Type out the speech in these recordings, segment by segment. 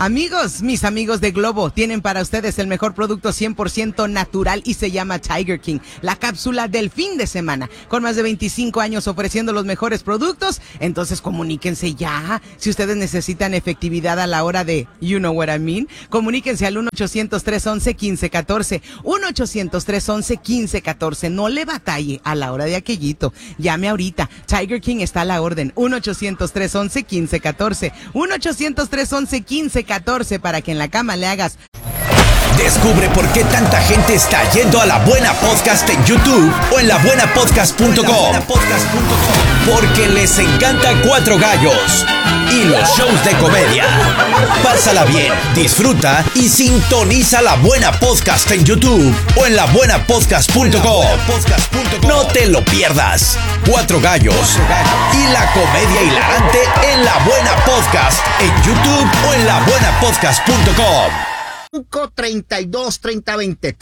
Amigos, mis amigos de Globo, tienen para ustedes el mejor producto 100% natural y se llama Tiger King, la cápsula del fin de semana. Con más de 25 años ofreciendo los mejores productos, entonces comuníquense ya. Si ustedes necesitan efectividad a la hora de, you know what I mean, comuníquense al 1-800-311-1514, 1-800-311-1514. No le batalle a la hora de aquellito. Llame ahorita. Tiger King está a la orden. 1-800-311-1514, 1-800-311-1514 para que en la cama le hagas. Descubre por qué tanta gente está yendo a La Buena Podcast en YouTube o en labuenapodcast.com. Porque les encanta Cuatro Gallos y los shows de comedia. Pásala bien, disfruta y sintoniza La Buena Podcast en YouTube o en labuenapodcast.com. No te lo pierdas. Cuatro Gallos y la comedia hilarante en La Buena Podcast en YouTube o en labuenapodcast.com. 532-3020,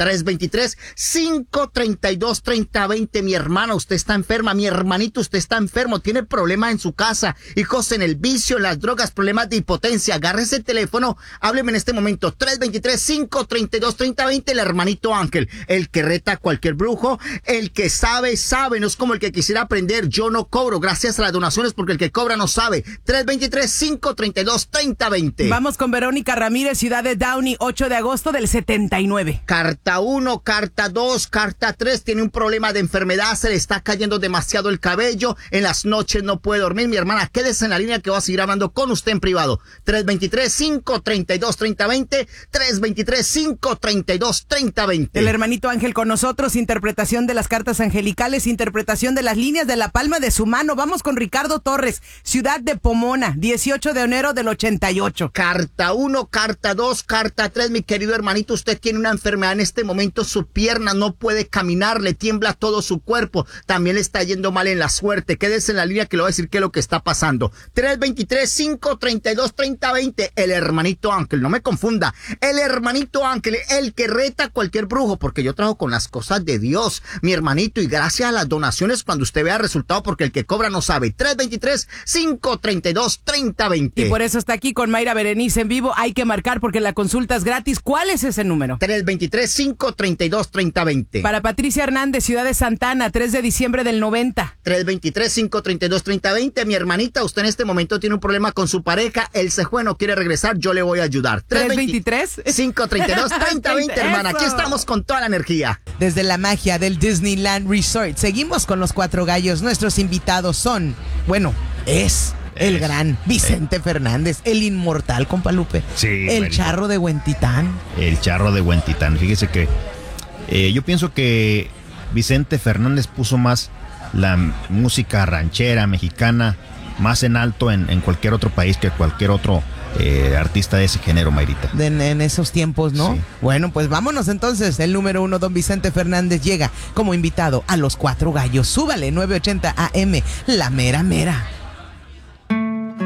323-532-3020. Mi hermana, usted está enferma. Mi hermanito, usted está enfermo. Tiene problemas en su casa. Hijos en el vicio, en las drogas, problemas de impotencia. Agárrese el teléfono. Hábleme en este momento. 323-532-3020. El hermanito Ángel. El que reta a cualquier brujo. El que sabe, sabe. No es como el que quisiera aprender. Yo no cobro. Gracias a las donaciones porque el que cobra no sabe. 323-532-3020. Vamos con Verónica Ramírez, ciudad de Downey, 8 de agosto del 79. Carta 1, carta 2, carta 3. Tiene un problema de enfermedad, se le está cayendo demasiado el cabello. En las noches no puede dormir. Mi hermana, quédese en la línea que voy a seguir hablando con usted en privado. 323-532-3020, 323-532-3020. El hermanito Ángel con nosotros, interpretación de las cartas angelicales, interpretación de las líneas de la palma de su mano. Vamos con Ricardo Torres, ciudad de Pomona, 18 de enero del 88. Carta 1, carta 2, carta 3. Mi querido hermanito, usted tiene una enfermedad en este momento, su pierna no puede caminar, le tiembla todo su cuerpo, también le está yendo mal en la suerte. Quédese en la línea que le voy a decir qué es lo que está pasando. 323-532-3020, el hermanito Ángel, no me confunda, el hermanito Ángel, el que reta a cualquier brujo, porque yo trabajo con las cosas de Dios, mi hermanito, y gracias a las donaciones cuando usted vea resultado, porque el que cobra no sabe. 323-532-3020. Y por eso está aquí con Mayra Berenice en vivo. Hay que marcar porque la consulta es gratis. ¿Cuál es ese número? 323-532-3020. Para Patricia Hernández, ciudad de Santana, 3 de diciembre del 90. 323-532-3020. Mi hermanita, usted en este momento tiene un problema con su pareja, él se fue, no quiere regresar, yo le voy a ayudar. 323-532-3020, hermana, aquí estamos con toda la energía. Desde la magia del Disneyland Resort, seguimos con los Cuatro Gallos. Nuestros invitados son, el gran Vicente Fernández, el inmortal, compa Lupe. Sí, el charro de Huentitán. El charro de Huentitán. Fíjese que yo pienso que Vicente Fernández puso más la música ranchera mexicana más en alto en cualquier otro país que cualquier otro artista de ese género, Mayrita. En esos tiempos, ¿no? Sí. Bueno, pues vámonos entonces. El número 1, don Vicente Fernández, llega como invitado a los Cuatro Gallos. Súbale, 980 AM, la mera mera.